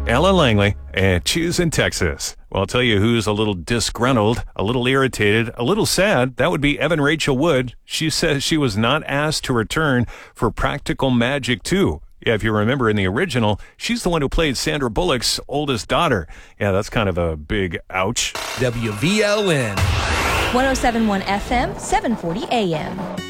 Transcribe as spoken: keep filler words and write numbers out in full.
Ella Langley, and she's in Texas. Well, I'll tell you who's a little disgruntled, a little irritated, a little sad. That would be Evan Rachel Wood. She says she was not asked to return for Practical Magic two. Yeah, if you remember in the original, she's the one who played Sandra Bullock's oldest daughter. Yeah, that's kind of a big ouch. W V L N. one oh seven point one F M, seven forty A M.